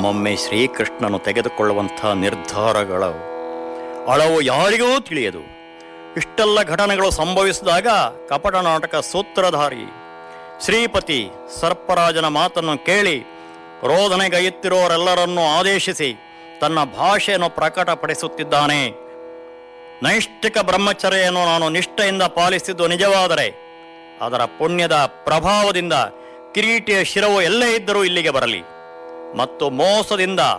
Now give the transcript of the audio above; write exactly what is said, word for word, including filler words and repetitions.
ಒಮ್ಮೊಮ್ಮೆ ಶ್ರೀಕೃಷ್ಣನು ತೆಗೆದುಕೊಳ್ಳುವಂಥ ನಿರ್ಧಾರಗಳ ಅಳವು ಯಾರಿಗೂ ತಿಳಿಯದು. ಇಷ್ಟೆಲ್ಲ ಘಟನೆಗಳು ಸಂಭವಿಸಿದಾಗ ಕಪಟ ನಾಟಕ ಸೂತ್ರಧಾರಿ ಶ್ರೀಪತಿ ಸರ್ಪರಾಜನ ಮಾತನ್ನು ಕೇಳಿ ರೋಧನೆಗೈಯುತ್ತಿರುವವರೆಲ್ಲರನ್ನೂ ಆದೇಶಿಸಿ ತನ್ನ ಭಾಷೆಯನ್ನು ಪ್ರಕಟಪಡಿಸುತ್ತಿದ್ದಾನೆ. ನೈಷ್ಠಿಕ ಬ್ರಹ್ಮಚರ್ಯವನ್ನು ನಾನು ನಿಷ್ಠೆಯಿಂದ ಪಾಲಿಸಿದ್ದು ನಿಜವಾದರೆ ಅದರ ಪುಣ್ಯದ ಪ್ರಭಾವದಿಂದ ಕಿರೀಟಿಯ ಶಿರವು ಎಲ್ಲೇ ಇದ್ದರೂ ಇಲ್ಲಿಗೆ ಬರಲಿ, ಮತ್ತು ಮೋಸದಿಂದ